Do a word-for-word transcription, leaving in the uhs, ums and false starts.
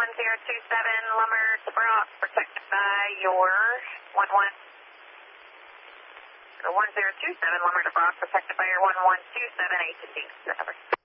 one zero two seven, Lumber to Brock, protected by your one one. Or one zero two seven, Lumber to Brock, protected by your one one two seven, eight to C. Your number.